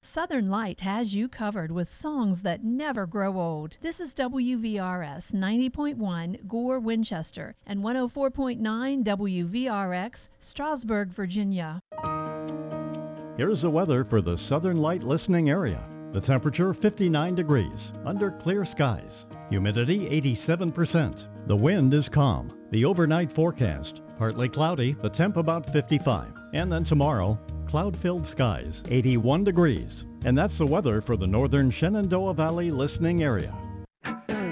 Southern Light has you covered with songs that never grow old. This is WVRS 90.1 Gore, Winchester, and 104.9 WVRX, Strasburg, Virginia. Here's the weather for the Southern Light listening area. The temperature 59 degrees, under clear skies. Humidity 87%. The wind is calm. The overnight forecast, partly cloudy, the temp about 55. And then tomorrow, cloud-filled skies, 81 degrees. And that's the weather for the northern Shenandoah Valley listening area.